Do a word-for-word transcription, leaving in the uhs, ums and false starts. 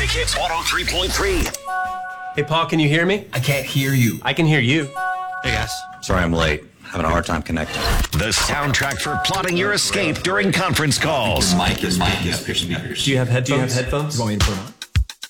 Classic Hits one oh three point three. Hey, Paul, can you hear me? I can't hear you. I can hear you. Hey, guys. Sorry I'm late. Having a hard time connecting. The soundtrack for plotting your escape during conference calls. Mike is Mike is pitching me. Do you have headphones? Do you have headphones? You want me to put them on?